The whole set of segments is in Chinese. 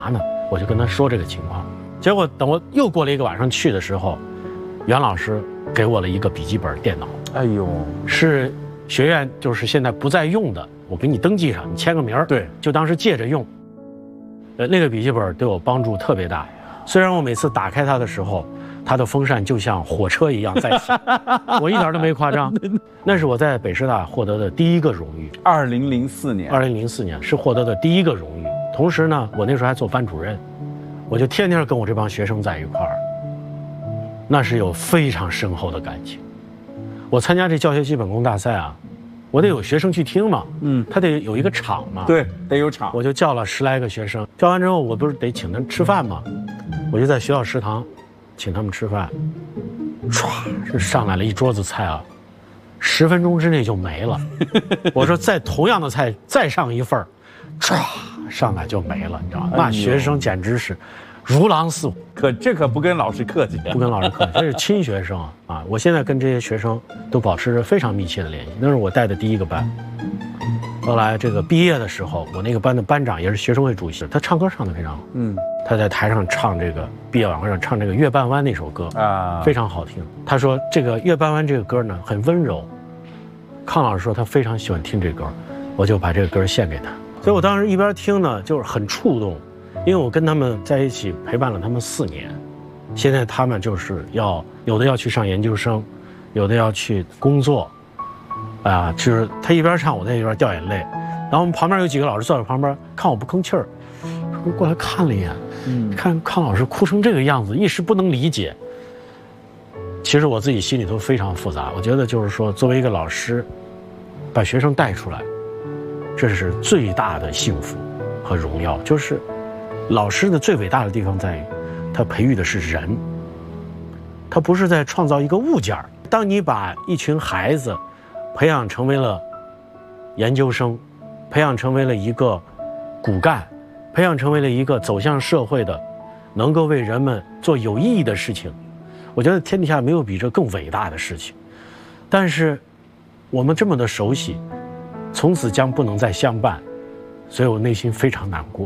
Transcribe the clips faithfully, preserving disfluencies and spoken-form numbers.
嘛呢？我就跟他说这个情况。结果等我又过了一个晚上去的时候，袁老师给我了一个笔记本电脑。 哎呦， 是学院就是现在不再用的，我给你登记上，你签个名儿， 对， 就当是借着用。呃，那个笔记本对我帮助特别大。虽然我每次打开它的时候，它的风扇就像火车一样在响，我一点都没夸张。那是我在北师大获得的第一个荣誉。 二零零四年， 二零零四年是获得的第一个荣誉。同时呢，我那时候还做班主任，我就天天跟我这帮学生在一块儿，那是有非常深厚的感情。我参加这教学基本功大赛啊，我得有学生去听嘛，嗯，他得有一个场嘛， 对，得有场。 我就叫了十来个学生，叫完之后，我不是得请他们吃饭嘛，我就在学校食堂请他们吃饭，唰，是上来了一桌子菜啊，十分钟之内就没了。我说再同样的菜再上一份儿，唰，上来就没了，你知道吗？那学生简直是如狼似虎。 可这可不跟老师客气， 不跟老师客气，这是亲学生啊！啊，我现在跟这些学生都保持着非常密切的联系。那是我带的第一个班。后来这个毕业的时候，我那个班的班长也是学生会主席，他唱歌唱得非常好。嗯，他在台上唱这个毕业晚会上唱这个《月半湾》那首歌啊，非常好听。他说这个《月半湾》这个歌呢很温柔，康老师说他非常喜欢听这歌，我就把这个歌献给他。所以我当时一边听呢，就是很触动。因为我跟他们在一起陪伴了他们四年，现在他们就是要有的要去上研究生，有的要去工作，啊，就是他一边唱我在一边掉眼泪，然后我们旁边有几个老师坐在旁边看我不吭气儿，说过来看了一眼，嗯，看康老师哭成这个样子，一时不能理解。其实我自己心里头非常复杂，我觉得就是说，作为一个老师，把学生带出来，这是最大的幸福和荣耀，就是。老师的最伟大的地方在于，他培育的是人，他不是在创造一个物件儿。当你把一群孩子培养成为了研究生，培养成为了一个骨干，培养成为了一个走向社会的，能够为人们做有意义的事情，我觉得天底下没有比这更伟大的事情。但是我们这么的熟悉，从此将不能再相伴，所以我内心非常难过。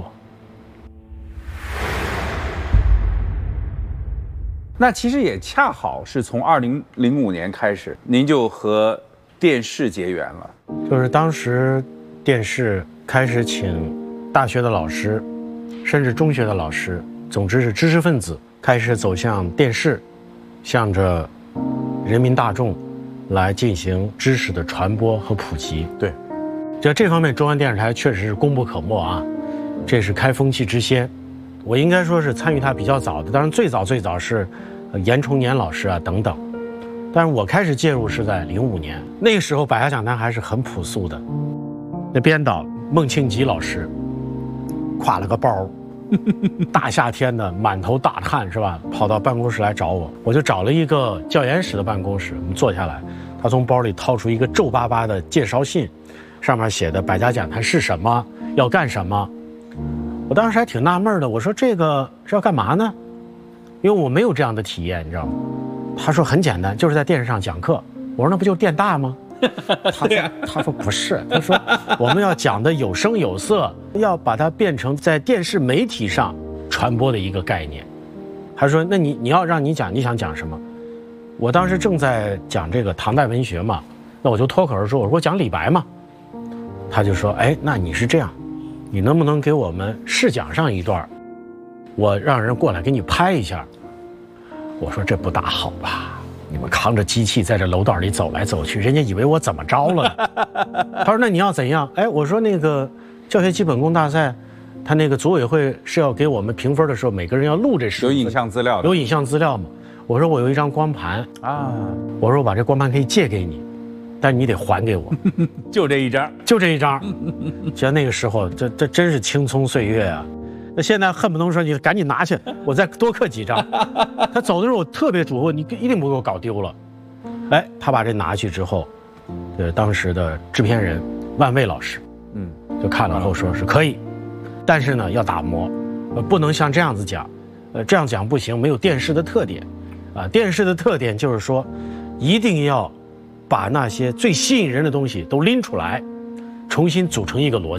那其实也恰好是从二零零五年开始，您就和电视结缘了。 就是当时电视开始请大学的老师，甚至中学的老师，总之是知识分子，开始走向电视，向着人民大众来进行知识的传播和普及。 对， 在这方面，中央电视台确实是功不可没啊，这是开风气之先。我应该说是参与它比较早的，当然最早最早是严崇年老师啊等等，但是我开始介入是在零五年，那个时候百家讲坛还是很朴素的。那编导孟庆吉老师挎了个包，大夏天的满头大汗是吧，跑到办公室来找我，我就找了一个教研室的办公室，我们坐下来，他从包里掏出一个皱巴巴的介绍信，上面写的百家讲坛是什么，要干什么。我当时还挺纳闷的，我说这个是要干嘛呢？因为我没有这样的体验，你知道吗？他说很简单，就是在电视上讲课。我说那不就是电大吗？他说他说不是，他说我们要讲的有声有色，要把它变成在电视媒体上传播的一个概念。他说那你你要让你讲，你想讲什么？我当时正在讲这个唐代文学嘛，那我就脱口而出，我说我讲李白嘛。他就说哎，那你是这样。你能不能给我们试讲上一段，我让人过来给你拍一下。我说这不大好吧，你们扛着机器在这楼道里走来走去，人家以为我怎么着了呢？他说那你要怎样？哎，我说那个教学基本功大赛，他那个组委会是要给我们评分的时候，每个人要录这十有影像资料的， 有影像资料嘛。我说我有一张光盘啊，我说我把这光盘可以借给你，但你得还给我。 就这一张， 就这一张。觉得那个时候这这真是青葱岁月啊，那现在恨不能说你赶紧拿去，我再多刻几张。他走的时候我特别嘱咐你一定不给我搞丢了。哎，他把这拿去之后，呃，当时的制片人万卫老师，嗯，就看了后说是可以，但是呢要打磨，呃，不能像这样子讲，呃，这样讲不行，没有电视的特点，啊，电视的特点就是说，一定要把那些最吸引人的东西都拎出来，重新组成一个逻辑。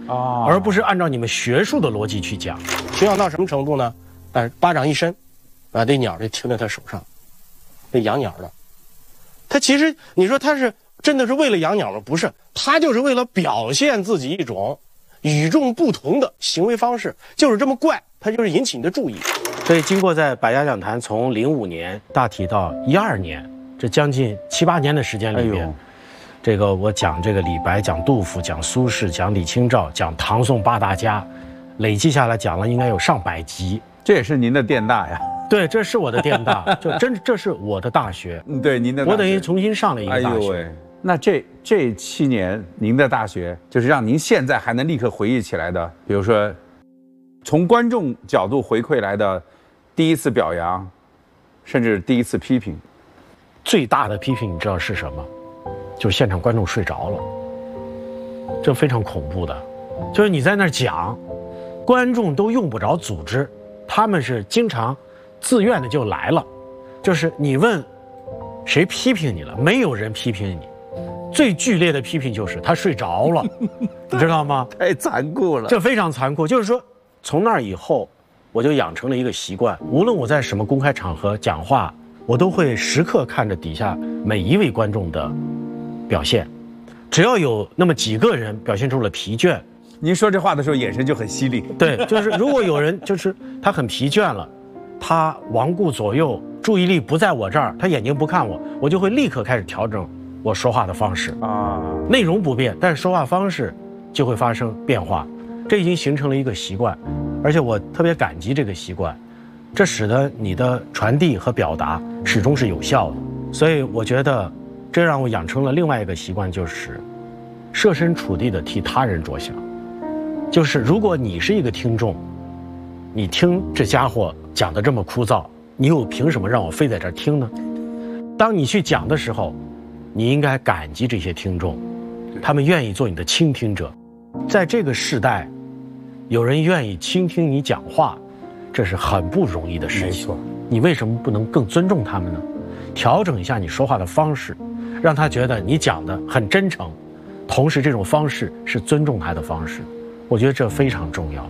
啊， 而不是按照你们学术的逻辑去讲。 形象到什么程度呢？但是巴掌一伸，把这鸟就停在他手上，那养鸟的。他其实你说他是真的是为了养鸟吗？不是，他就是为了表现自己一种与众不同的行为方式，就是这么怪，他就是引起你的注意。 所以经过在百家讲坛从零五年大体到一二年，这将近七八年的时间里面，哎、这个我讲这个李白，讲杜甫，讲苏轼，讲李清照，讲唐宋八大家，累计下来讲了应该有上百集。 这也是您的电大呀？ 对，这是我的电大，就真这是我的大学。 嗯，对，您的大学， 我等于重新上了一个大学。哎呦喂， 那这这七年您的大学，就是让您现在还能立刻回忆起来的，比如说，从观众角度回馈来的第一次表扬，甚至第一次批评。 最大的批评你知道是什么？就是现场观众睡着了，这非常恐怖的。就是你在那儿讲，观众都用不着组织，他们是经常自愿的就来了。就是你问谁批评你了，没有人批评你。最剧烈的批评就是他睡着了，你知道吗？ 太残酷了， 这非常残酷。就是说，从那以后，我就养成了一个习惯，无论我在什么公开场合讲话，我都会时刻看着底下每一位观众的表现。只要有那么几个人表现出了疲倦， 您说这话的时候眼神就很犀利。 对，就是如果有人就是他很疲倦了，他罔顾左右，注意力不在我这儿，他眼睛不看我，我就会立刻开始调整我说话的方式啊，内容不变，但是说话方式就会发生变化。这已经形成了一个习惯，而且我特别感激这个习惯，这使得你的传递和表达始终是有效的。所以我觉得这让我养成了另外一个习惯，就是设身处地的替他人着想。就是如果你是一个听众，你听这家伙讲的这么枯燥，你又凭什么让我非在这儿听呢？当你去讲的时候，你应该感激这些听众，他们愿意做你的倾听者。在这个时代，有人愿意倾听你讲话，这是很不容易的事情。没错，你为什么不能更尊重他们呢？调整一下你说话的方式，让他觉得你讲的很真诚，同时这种方式是尊重他的方式。我觉得这非常重要。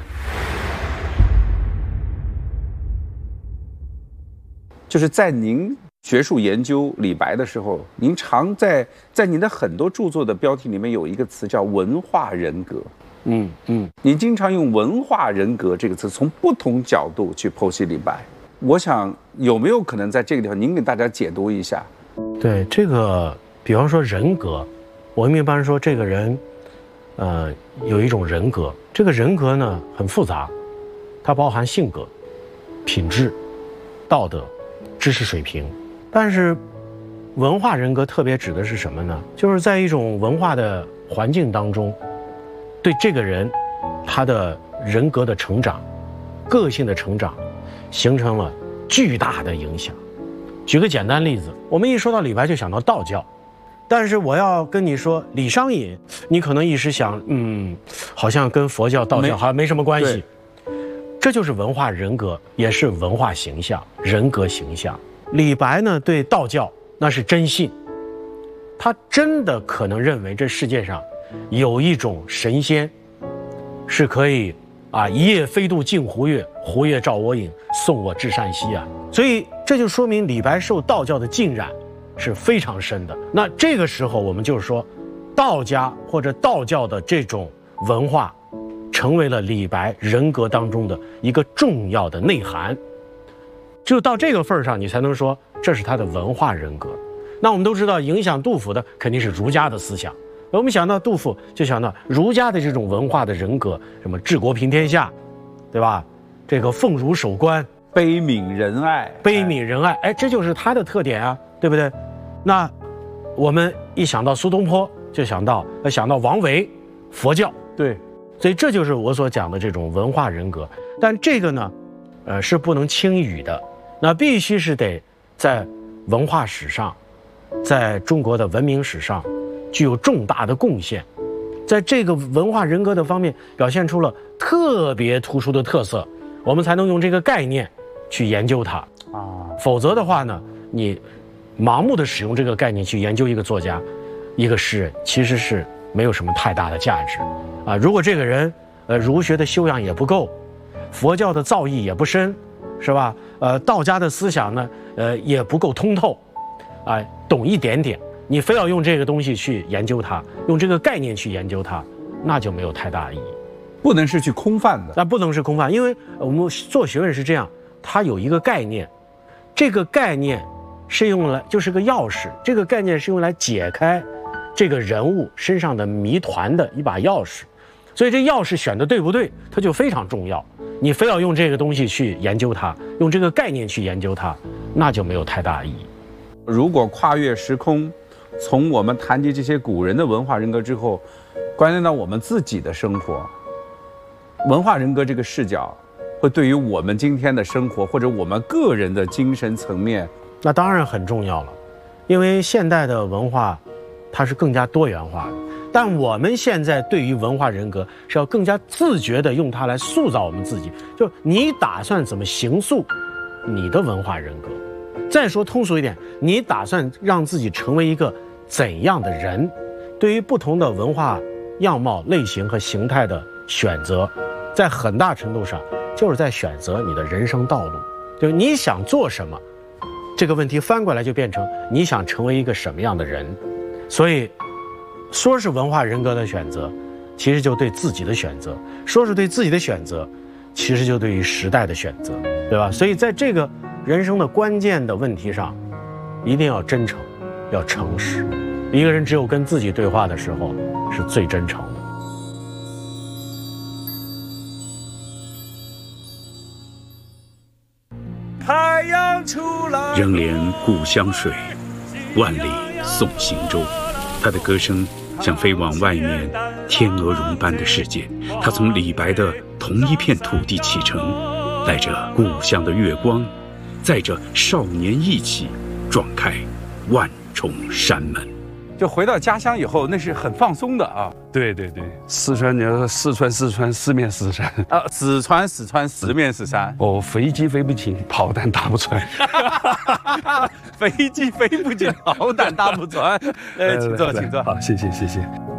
就是在您学术研究李白的时候，您常在在您的很多著作的标题里面有一个词叫文化人格。嗯嗯，您经常用文化人格这个词，从不同角度去剖析李白。我想有没有可能在这个地方，您给大家解读一下？ 对这个，比方说人格，我们一般说这个人，呃，有一种人格，这个人格呢很复杂，它包含性格、品质、道德、知识水平。但是文化人格特别指的是什么呢？就是在一种文化的环境当中，对这个人他的人格的成长、个性的成长形成了巨大的影响。举个简单例子，我们一说到李白就想到道教，但是我要跟你说李商隐，你可能一时想，嗯，好像跟佛教、道教好像没什么关系。这就是文化人格，也是文化形象、人格形象。李白呢，对道教那是真信，他真的可能认为这世界上有一种神仙，是可以啊一夜飞渡镜湖月，湖月照我影，送我至善溪啊。所以这就说明李白受道教的浸染是非常深的。那这个时候我们就是说，道家或者道教的这种文化，成为了李白人格当中的一个重要的内涵。只有到这个份儿上，你才能说这是他的文化人格。那我们都知道，影响杜甫的肯定是儒家的思想。我们想到杜甫，就想到儒家的这种文化的人格，什么治国平天下，对吧？这个奉儒守官， 悲悯仁爱， 悲悯仁爱，哎，这就是他的特点啊，对不对？那我们一想到苏东坡，就想到想到王维，佛教， 对， 所以这就是我所讲的这种文化人格。但这个呢，呃，是不能轻语的。那必须是得在文化史上，在中国的文明史上具有重大的贡献，在这个文化人格的方面表现出了特别突出的特色，我们才能用这个概念去研究它啊。否则的话呢，你盲目的使用这个概念去研究一个作家、一个诗人，其实是没有什么太大的价值，啊，如果这个人，呃，儒学的修养也不够，佛教的造诣也不深，是吧？呃，道家的思想呢，呃，也不够通透，啊，懂一点点，你非要用这个东西去研究它，用这个概念去研究它，那就没有太大的意义。 不能是去空泛的， 那不能是空泛，因为我们做学问是这样，它有一个概念，这个概念是用来就是个钥匙，这个概念是用来解开这个人物身上的谜团的一把钥匙，所以这钥匙选的对不对，它就非常重要。你非要用这个东西去研究它，用这个概念去研究它，那就没有太大意义。 如果跨越时空，从我们谈及这些古人的文化人格之后，关联到我们自己的生活，文化人格这个视角，会对于我们今天的生活或者我们个人的精神层面， 那当然很重要了，因为现代的文化，它是更加多元化的。但我们现在对于文化人格是要更加自觉地用它来塑造我们自己，就你打算怎么形塑你的文化人格？再说通俗一点，你打算让自己成为一个怎样的人？对于不同的文化样貌、类型和形态的选择，在很大程度上就是在选择你的人生道路，就是你想做什么。这个问题翻过来就变成你想成为一个什么样的人。所以说是文化人格的选择，其实就对自己的选择；说是对自己的选择，其实就对于时代的选择，对吧？所以在这个人生的关键的问题上，一定要真诚，要诚实。一个人只有跟自己对话的时候，是最真诚的。 太阳出来， 仍怜故乡水，万里送行舟。他的歌声像飞往外面天鹅绒般的世界，他从李白的同一片土地启程，带着故乡的月光，载着少年意气，撞开万重山门。 就回到家乡以后，那是很放松的啊。 对对对，四川，你要说四川四川四面是山啊，四川四川四面是山。 哦，飞机飞不进，炮弹打不穿。 飞机飞不进，炮弹打不穿。呃，请坐，请坐。 好，谢谢谢谢。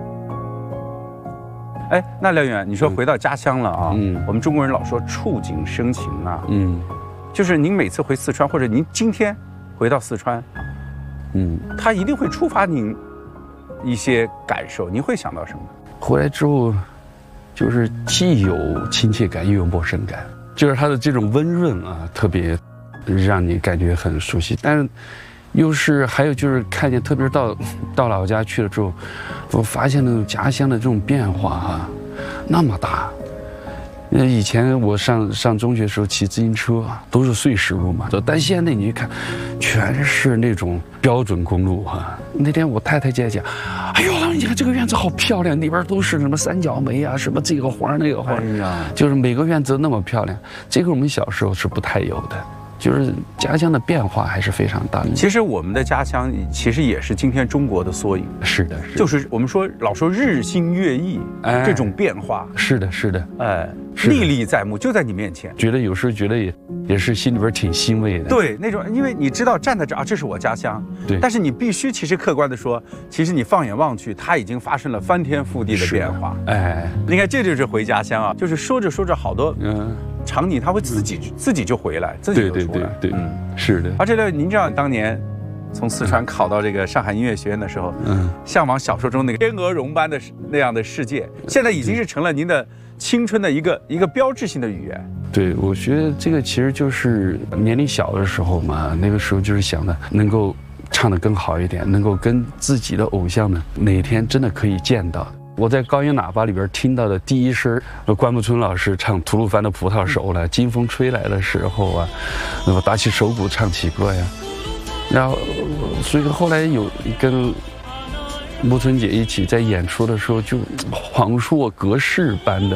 哎，那梁远，你说回到家乡了啊？嗯，我们中国人老说触景生情啊。嗯，就是您每次回四川，或者您今天回到四川，嗯，它一定会触发您一些感受，你会想到什么？ 回来之后，就是既有亲切感，又有陌生感，就是它的这种温润啊，特别让你感觉很熟悉。但是，又是还有就是看见，特别是到到老家去了之后，我发现那种家乡的这种变化啊，那么大。呃，以前我上上中学的时候骑自行车都是碎石路嘛，但现在你看，全是那种标准公路啊。那天我太太在讲，哎呦，你看这个院子好漂亮，里边都是什么三角梅啊，什么这个花那个花，哎呀，就是每个院子那么漂亮。这个我们小时候是不太有的。就是家乡的变化还是非常大的。 其实我们的家乡其实也是今天中国的缩影。 是的，是的， 就是我们说老说日新月异，哎，这种变化。 是的，是的， 哎，历历在目，就在你面前。 觉得有时候觉得也也是心里边挺欣慰的。 对，那种因为你知道站在这啊，这是我家乡。对。但是你必须其实客观的说，其实你放眼望去，它已经发生了翻天覆地的变化。哎，你看这就是回家乡啊，就是说着说着好多嗯。场景它会自己、嗯、自己就回来，自己就出来。 对对对对，嗯，是的。 而且呢，您知道当年从四川考到这个上海音乐学院的时候，嗯，向往小说中那个天鹅绒般的那样的世界，现在已经是成了您的青春的一个一个标志性的语言。 对，我觉得这个其实就是年龄小的时候嘛，那个时候就是想的能够唱得更好一点，能够跟自己的偶像呢哪天真的可以见到。我在高音喇叭里边听到的第一声，关牧村老师唱吐鲁番的葡萄熟了，金风吹来的时候啊，那么打起手鼓唱起歌呀，然后所以后来有跟牧村姐一起在演出的时候，就恍若隔世般的